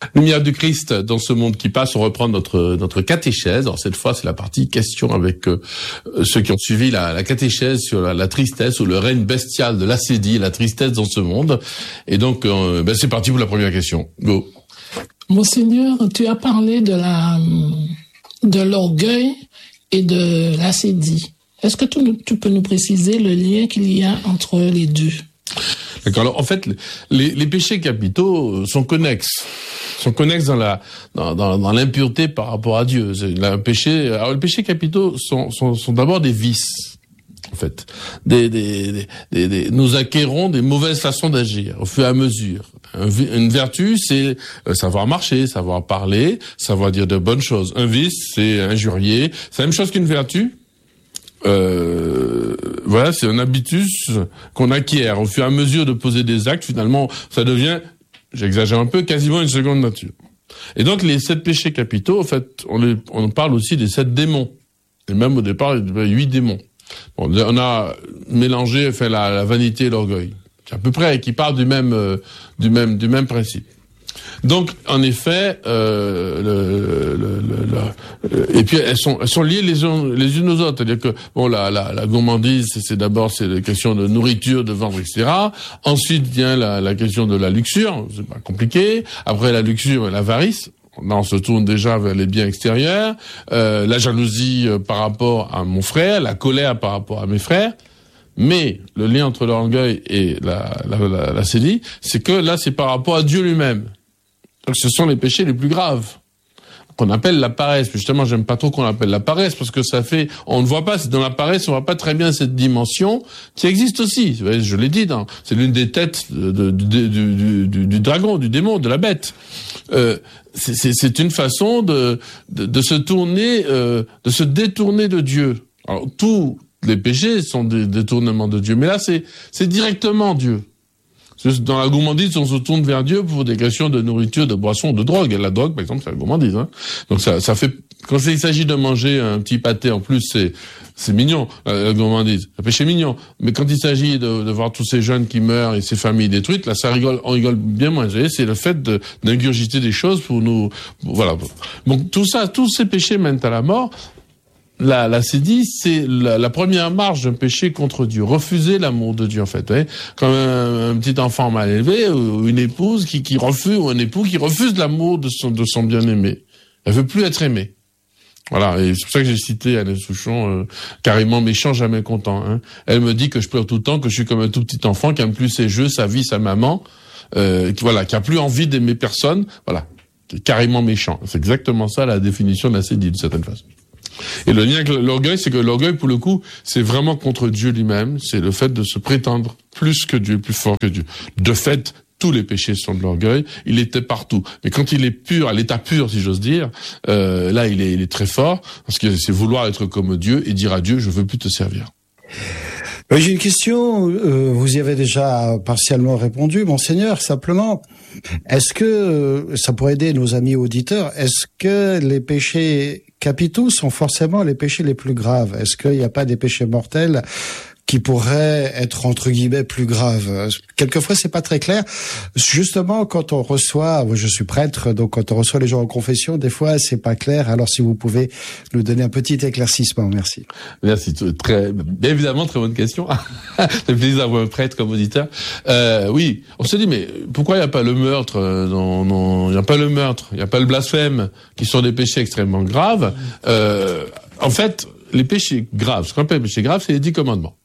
Lumière du Christ dans ce monde qui passe, on reprend notre catéchèse. Alors cette fois, c'est la partie question avec ceux qui ont suivi la catéchèse sur la tristesse ou le règne bestial de l'acédie, la tristesse dans ce monde. Et donc, c'est parti pour la première question. Go. Monseigneur, tu as parlé de l'orgueil et de l'acédie. Est-ce que tu peux nous préciser le lien qu'il y a entre les deux? D'accord. Alors, en fait, les péchés capitaux sont connexes dans l'impureté par rapport à Dieu. Alors, les péchés capitaux sont d'abord des vices. En fait, nous acquérons des mauvaises façons d'agir au fur et à mesure. Une vertu, c'est savoir marcher, savoir parler, savoir dire de bonnes choses. Un vice, c'est injurier. C'est la même chose qu'une vertu. Voilà, c'est un habitus qu'on acquiert au fur et à mesure de poser des actes. Finalement, ça devient, j'exagère un peu, quasiment une seconde nature. Et donc, les 7 péchés capitaux, en fait, on parle aussi des 7 démons. Et même au départ, il y avait 8 démons. Bon, on a mélangé, fait la vanité et l'orgueil. C'est à peu près, qui parlent du même principe. Donc, en effet, et puis elles sont liées les unes aux autres. C'est-à-dire que bon, la gourmandise, c'est d'abord la question de nourriture, de vendre, etc. Ensuite vient la question de la luxure, c'est pas compliqué. Après la luxure, l'avarice. Là, on se tourne déjà vers les biens extérieurs. La jalousie par rapport à mon frère, la colère par rapport à mes frères. Mais le lien entre l'orgueil et l'acédie, c'est que là, c'est par rapport à Dieu lui-même. Donc, ce sont les péchés les plus graves, qu'on appelle la paresse. Justement, j'aime pas trop qu'on appelle la paresse, parce que on ne voit pas, dans la paresse, on voit pas très bien cette dimension, qui existe aussi. Je l'ai dit, c'est l'une des têtes du dragon, du démon, de la bête. C'est une façon de se tourner, de se détourner de Dieu. Alors, tous les péchés sont des détournements de Dieu, mais là, c'est directement Dieu. Dans la gourmandise, on se tourne vers Dieu pour des questions de nourriture, de boisson, de drogue. Et la drogue, par exemple, c'est la gourmandise. Hein. Donc ça fait, quand il s'agit de manger un petit pâté en plus, c'est mignon, la gourmandise. Un péché mignon. Mais quand il s'agit de voir tous ces jeunes qui meurent et ces familles détruites, là, on rigole bien moins. Vous voyez, c'est le fait d'ingurgiter des choses voilà. Donc tous ces péchés mènent à la mort. L'acédie, c'est la première marche d'un péché contre Dieu. Refuser l'amour de Dieu, en fait. Vous voyez, comme un petit enfant mal élevé, ou une épouse qui refuse, ou un époux qui refuse l'amour de son bien-aimé. Elle veut plus être aimée. Voilà. Et c'est pour ça que j'ai cité Anne Souchon, carrément méchant, jamais content. Hein. Elle me dit que je pleure tout le temps, que je suis comme un tout petit enfant, qui aime plus ses jeux, sa vie, sa maman, qui a plus envie d'aimer personne. Voilà. Carrément méchant. C'est exactement ça la définition de l'acédie, d'une certaine façon. Et le lien avec l'orgueil, c'est que l'orgueil, pour le coup, c'est vraiment contre Dieu lui-même. C'est le fait de se prétendre plus que Dieu, plus fort que Dieu. De fait, tous les péchés sont de l'orgueil. Il était partout. Mais quand il est pur, à l'état pur, si j'ose dire, là, il est très fort. Parce que c'est vouloir être comme Dieu et dire à Dieu, je veux plus te servir. J'ai une question, vous y avez déjà partiellement répondu, Monseigneur, simplement. Est-ce que, ça pourrait aider nos amis auditeurs, est-ce que les péchés capitaux sont forcément les péchés les plus graves? Est-ce qu'il n'y a pas des péchés mortels qui pourraient être entre guillemets plus graves? Quelquefois, c'est pas très clair. Justement, quand on reçoit, moi je suis prêtre, donc quand on reçoit les gens en confession, des fois c'est pas clair. Alors si vous pouvez nous donner un petit éclaircissement, merci. Merci, bien évidemment, très bonne question. Ça fait plaisir d'avoir un prêtre comme auditeur. Oui, on se dit, mais pourquoi il n'y a pas le meurtre? Non, il n'y a pas le meurtre, il n'y a pas le blasphème, qui sont des péchés extrêmement graves. En fait, les péchés graves, ce qu'on appelle les péchés graves, c'est les 10 commandements.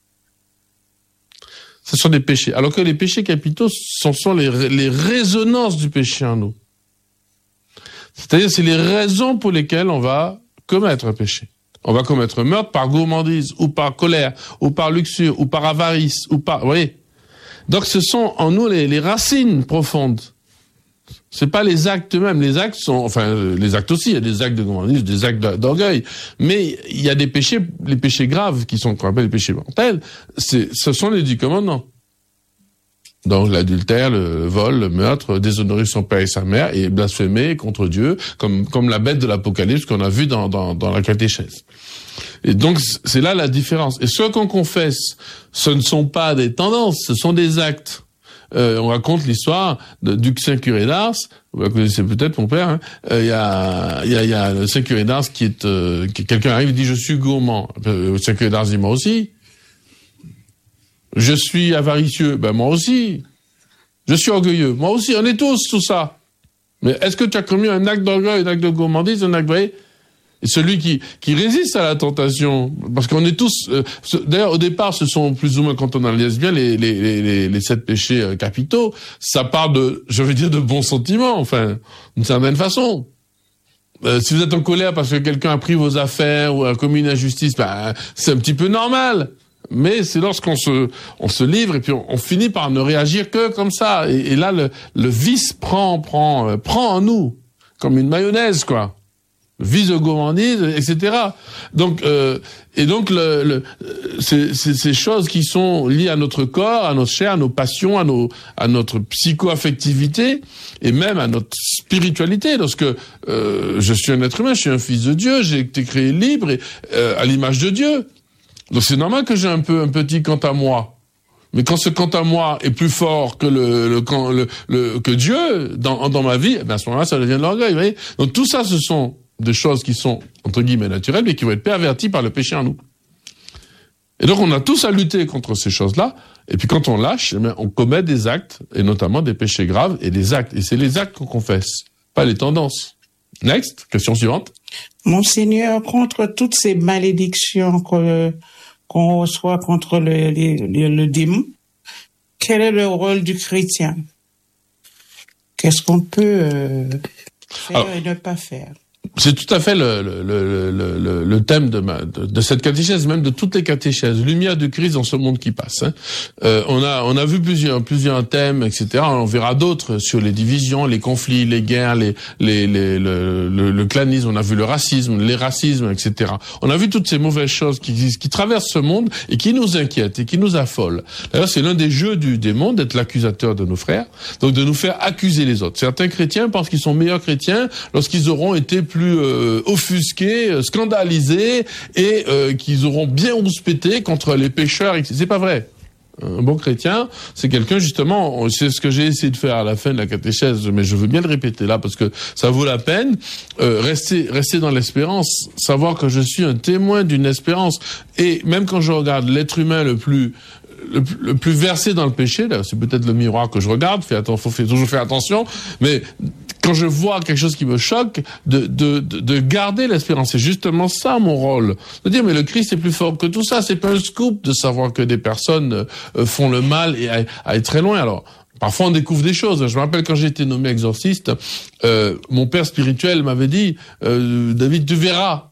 Ce sont des péchés. Alors que les péchés capitaux, ce sont les résonances du péché en nous. C'est-à-dire, c'est les raisons pour lesquelles on va commettre un péché. On va commettre meurtre par gourmandise, ou par colère, ou par luxure, ou par avarice, ou par... Vous voyez? Donc, ce sont en nous les racines profondes. C'est pas les actes eux-mêmes. Les actes sont, les actes aussi. Il y a des actes de gourmandise, des actes d'orgueil. Mais il y a des péchés, les péchés graves qui sont, qu'on appelle les péchés mortels. Ce sont les 10 commandements. Donc, l'adultère, le vol, le meurtre, déshonorer son père et sa mère et blasphémer contre Dieu, comme la bête de l'Apocalypse qu'on a vu dans la catéchèse. Et donc, c'est là la différence. Et ce qu'on confesse, ce ne sont pas des tendances, ce sont des actes. on raconte l'histoire du Saint Curé d'Ars. Vous la connaissez peut-être, mon père. Il y a le Saint Curé d'Ars qui quelqu'un arrive et dit, je suis gourmand. Le Saint Curé d'Ars dit, moi aussi. Je suis avaricieux. Ben, moi aussi. Je suis orgueilleux. Moi aussi. On est tous tout ça. Mais est-ce que tu as commis un acte d'orgueil, un acte de gourmandise, un acte vrai? Et celui qui résiste à la tentation, parce qu'on est tous... d'ailleurs, au départ, ce sont plus ou moins, quand on analyse bien, les 7 péchés capitaux, ça part de, je veux dire, de bons sentiments, enfin, d'une certaine façon. Si vous êtes en colère parce que quelqu'un a pris vos affaires ou a commis une injustice, ben, c'est un petit peu normal. Mais c'est lorsqu'on se livre et puis on finit par ne réagir que comme ça. Et là, le vice prend en nous, comme une mayonnaise, quoi. Vice de gourmandise, etc. Donc, ces choses qui sont liées à notre corps, à notre chair, à nos passions, à notre psycho-affectivité, et même à notre spiritualité. Lorsque je suis un être humain, je suis un fils de Dieu, j'ai été créé libre et à l'image de Dieu. Donc c'est normal que j'ai un petit quant à moi. Mais quand ce quant à moi est plus fort que que Dieu dans ma vie, ben à ce moment-là, ça devient de l'orgueil, vous voyez. Donc tout ça, ce sont des choses qui sont, entre guillemets, naturelles, mais qui vont être perverties par le péché en nous. Et donc, on a tous à lutter contre ces choses-là. Et puis, quand on lâche, eh bien, on commet des actes, et notamment des péchés graves, et des actes. Et c'est les actes qu'on confesse, pas les tendances. Next, question suivante. Monseigneur, contre toutes ces malédictions qu'on reçoit contre le démon, quel est le rôle du chrétien? Qu'est-ce qu'on peut faire et ne pas faire? C'est tout à fait le thème de cette catéchèse, même de toutes les catéchèses. Lumière du Christ dans ce monde qui passe. On a vu plusieurs thèmes, etc. On verra d'autres sur les divisions, les conflits, les guerres, le clanisme. On a vu le racisme, les racismes, etc. On a vu toutes ces mauvaises choses qui traversent ce monde et qui nous inquiètent et qui nous affolent. D'ailleurs, c'est l'un des jeux du démon d'être l'accusateur de nos frères, donc de nous faire accuser les autres. Certains chrétiens pensent qu'ils sont meilleurs chrétiens lorsqu'ils auront été plus offusqués, scandalisés et qu'ils auront bien rouspété contre les pécheurs. C'est pas vrai. Un bon chrétien, c'est quelqu'un, justement, c'est ce que j'ai essayé de faire à la fin de la catéchèse, mais je veux bien le répéter là parce que ça vaut la peine. Rester dans l'espérance, savoir que je suis un témoin d'une espérance. Et même quand je regarde l'être humain le plus versé dans le péché, là, c'est peut-être le miroir que je regarde, faut toujours faire attention, mais quand je vois quelque chose qui me choque, de garder l'espérance. C'est justement ça mon rôle. De dire, mais le Christ est plus fort que tout ça. C'est pas un scoop de savoir que des personnes font le mal et aillent très loin. Alors, parfois on découvre des choses. Je me rappelle quand j'ai été nommé exorciste, mon père spirituel m'avait dit, David, tu verras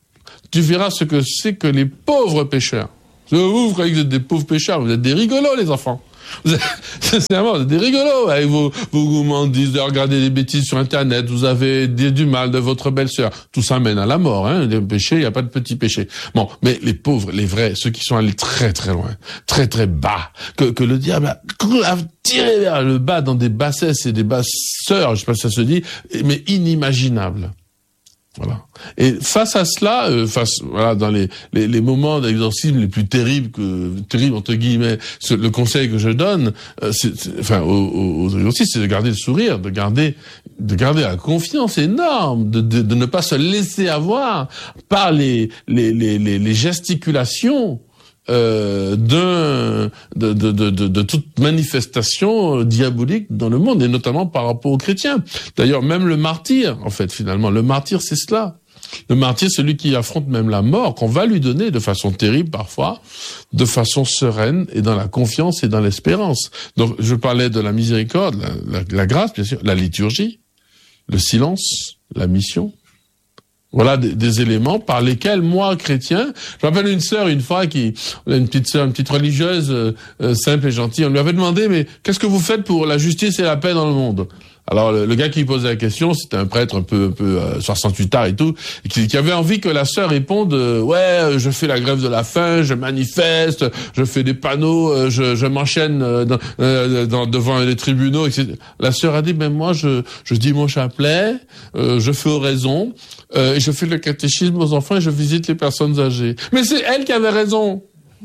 ce que c'est que les pauvres pécheurs. Vous croyez que vous êtes des pauvres pécheurs, vous êtes des rigolos, les enfants. Sincèrement, vous êtes des rigolos avec vos gourmandises de regarder des bêtises sur Internet, vous avez dit du mal de votre belle-sœur. Tout ça mène à la mort, hein. Les péchés, il n'y a pas de petits péchés. Bon, mais les pauvres, les vrais, ceux qui sont allés très très loin, très très bas, que le diable a tiré vers le bas dans des bassesses et des basseurs, je sais pas si ça se dit, mais inimaginables. Voilà. Et face à cela, dans les moments d'exorcisme les plus terribles entre guillemets, le conseil que je donne, aux exorcistes, c'est de garder le sourire, de garder la confiance énorme, de ne pas se laisser avoir par les gesticulations de toute manifestation diabolique dans le monde, et notamment par rapport aux chrétiens. D'ailleurs, même le martyr, en fait, finalement, le martyr, c'est cela. Le martyr, c'est celui qui affronte même la mort, qu'on va lui donner de façon terrible parfois, de façon sereine et dans la confiance et dans l'espérance. Donc, je parlais de la miséricorde, la grâce, bien sûr, la liturgie, le silence, la mission. Voilà des éléments par lesquels moi, chrétien, je me rappelle une sœur une fois une petite religieuse simple et gentille, on lui avait demandé, mais qu'est-ce que vous faites pour la justice et la paix dans le monde? Alors le gars qui posait la question, c'était un prêtre un peu 68 ans et tout, et qui avait envie que la sœur réponde ouais, je fais la grève de la faim, je manifeste, je fais des panneaux, je m'enchaîne devant les tribunaux, etc. La sœur a dit ben moi je dis mon chapelet, je fais oraison, et je fais le catéchisme aux enfants et je visite les personnes âgées. Mais c'est elle qui avait raison.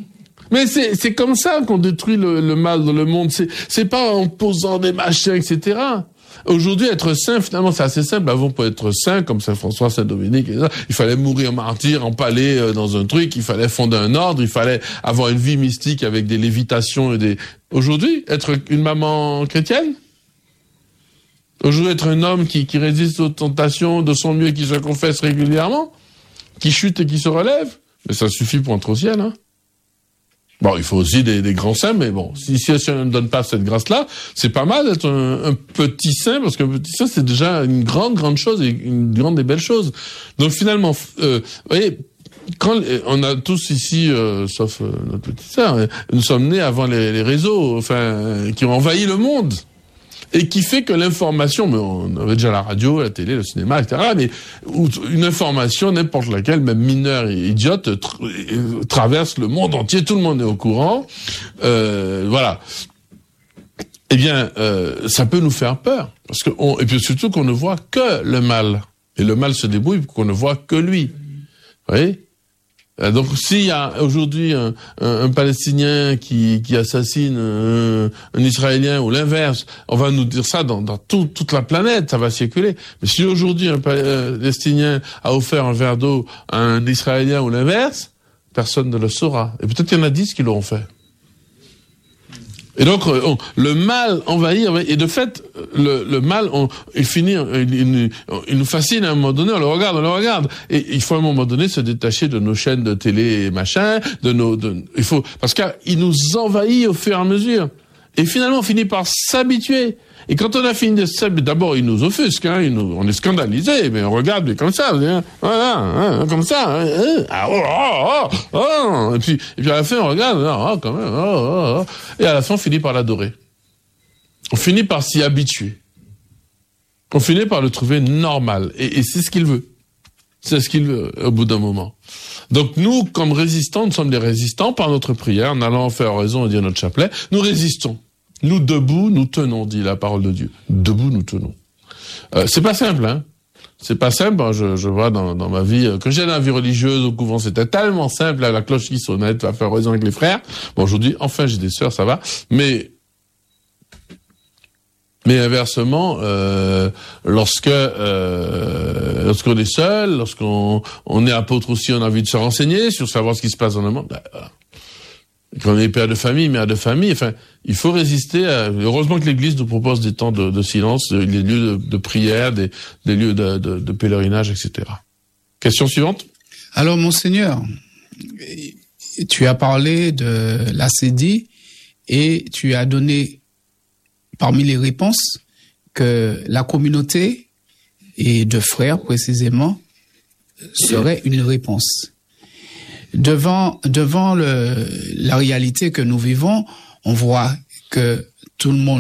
Mais c'est comme ça qu'on détruit le mal dans le monde. C'est pas en posant des machins, etc. Aujourd'hui, être saint, finalement, c'est assez simple. Avant, pour être saint, comme Saint François, Saint Dominique, il fallait mourir martyr, empalé dans un truc, il fallait fonder un ordre, il fallait avoir une vie mystique avec des lévitations et des... Aujourd'hui, être une maman chrétienne? Aujourd'hui, être un homme qui résiste aux tentations de son mieux, qui se confesse régulièrement, qui chute et qui se relève? Mais ça suffit pour entrer au ciel, hein. Bon, il faut aussi des grands saints, mais bon, si on ne donne pas cette grâce-là, c'est pas mal d'être un petit saint, parce qu'un petit saint, c'est déjà une grande chose, et une grande et belle chose. Donc finalement, vous voyez, quand on a tous ici, sauf notre petite sœur, nous sommes nés avant les réseaux, enfin, qui ont envahi le monde. Et qui fait que l'information, mais on avait déjà la radio, la télé, le cinéma, etc., mais une information, n'importe laquelle, même mineure et idiote, traverse le monde entier, tout le monde est au courant, voilà. Eh bien, ça peut nous faire peur, parce que et puis surtout qu'on ne voit que le mal. Et le mal se débrouille pour qu'on ne voit que lui. Vous voyez? Donc, s'il y a aujourd'hui un Palestinien qui assassine un Israélien ou l'inverse, on va nous dire ça dans toute la planète, ça va circuler. Mais si aujourd'hui un Palestinien a offert un verre d'eau à un Israélien ou l'inverse, personne ne le saura. Et peut-être qu'il y en a 10 qui l'auront fait. Et donc, le mal envahit, et de fait, le mal, il finit, il nous fascine à un moment donné, on le regarde. Et il faut à un moment donné se détacher de nos chaînes de télé et machin, parce qu'il nous envahit au fur et à mesure. Et finalement, on finit par s'habituer. Et quand on a fini de s'habituer, d'abord, il nous offusque, hein, on est scandalisé, mais on regarde, mais comme ça, voilà, comme ça, et puis à la fin, on regarde, quand même, et à la fin, on finit par l'adorer. On finit par s'y habituer. On finit par le trouver normal. Et c'est ce qu'il veut. C'est ce qu'il veut, au bout d'un moment. Donc nous, comme résistants, nous sommes des résistants par notre prière, en allant faire oraison et dire notre chapelet, nous résistons. Nous, debout, nous tenons, dit la parole de Dieu. Debout, nous tenons. C'est pas simple, hein. C'est pas simple, hein. Je vois dans ma vie, quand j'étais dans la vie religieuse au couvent, c'était tellement simple, là, la cloche qui sonnait, tu vas faire oraison avec les frères. Bon, aujourd'hui, enfin, j'ai des sœurs, ça va. Mais inversement, lorsqu'on est seul, lorsqu'on est apôtre aussi, on a envie de se renseigner sur savoir ce qui se passe dans le monde, voilà. Quand on est père de famille, mère de famille, enfin, il faut résister heureusement que l'Église nous propose des temps de silence, des lieux de prière, des lieux de pèlerinage, etc. Question suivante. Alors, Monseigneur, tu as parlé de l'ACD et tu as donné parmi les réponses que la communauté et de frères précisément serait une réponse. Devant la réalité que nous vivons, on voit que tout le monde